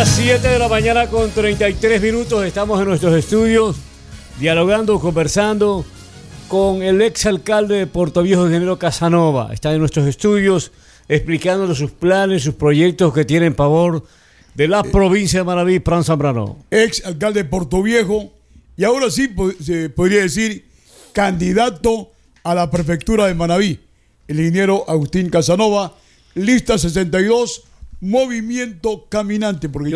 Las 7 de la mañana con 33 minutos estamos en nuestros estudios dialogando, conversando con el exalcalde de Portoviejo, ingeniero Casanova. Está en nuestros estudios explicándonos sus planes, sus proyectos que tiene en favor de la provincia de Manabí, Fran Zambrano. Exalcalde de Portoviejo y ahora sí se podría decir candidato a la prefectura de Manabí. El ingeniero Agustín Casanova, lista 62, movimiento caminante, porque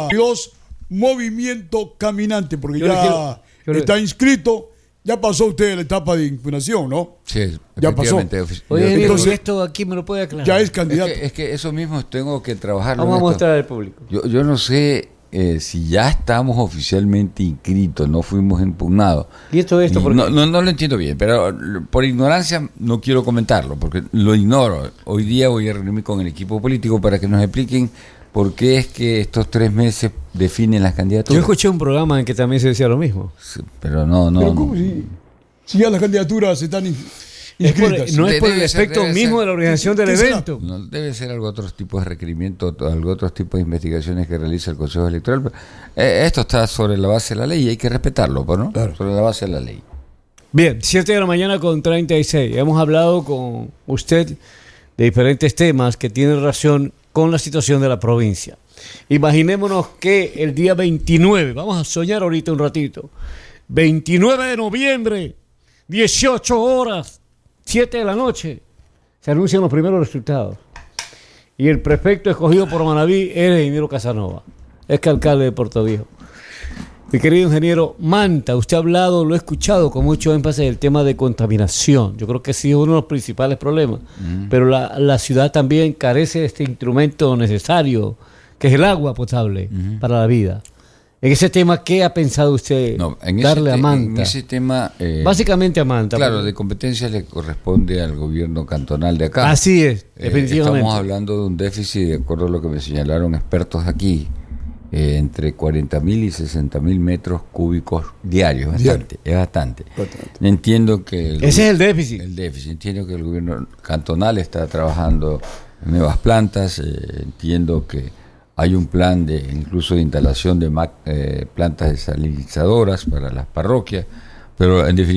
está inscrito. Ya pasó usted la etapa de impugnación, ¿no? Sí, ya pasó. Oye, entonces esto aquí me lo puede aclarar. Ya es candidato. Es que eso mismo tengo que trabajarlo. Vamos a mostrar al público. Yo no sé si ya estamos oficialmente inscritos, no fuimos impugnados. ¿Y esto porque no lo entiendo bien, pero por ignorancia no quiero comentarlo, porque lo ignoro. Hoy día voy a reunirme con el equipo político para que nos expliquen por qué es que estos 3 meses definen las candidaturas. Yo escuché un programa en que también se decía lo mismo. Sí, pero no. Pero ¿cómo si ya las candidaturas están inscritas? No es por el aspecto mismo de la organización del evento. No, debe ser algo otros tipos de requerimientos, algo otros tipos de investigaciones que realiza el Consejo Electoral. Esto está sobre la base de la ley y hay que respetarlo, ¿no? Claro. Sobre la base de la ley. Bien, 7 de la mañana con 36. Hemos hablado con usted de diferentes temas que tienen relación con la situación de la provincia. Imaginémonos que el día 29, vamos a soñar ahorita un ratito, 29 de noviembre, 18 horas, 7 de la noche, se anuncian los primeros resultados. Y el prefecto escogido por Manabí es el ingeniero Casanova, exalcalde de Portoviejo. Mi querido ingeniero Manta, usted ha hablado, lo he escuchado con mucho énfasis del tema de contaminación. Yo creo que sí es uno de los principales problemas. Pero la ciudad también carece de este instrumento necesario, que es el agua potable para la vida. En ese tema, ¿qué ha pensado usted darle a Manta? En ese tema... básicamente a Manta. Claro, de competencia le corresponde al gobierno cantonal de acá. Así es, definitivamente. Estamos hablando de un déficit, de acuerdo a lo que me señalaron expertos aquí, entre 40.000 y 60.000 metros cúbicos diarios. Es bastante. Entiendo que... Ese es el déficit. Entiendo que el gobierno cantonal está trabajando en nuevas plantas. Entiendo que hay un plan incluso de instalación de plantas desalinizadoras para las parroquias, pero en definitiva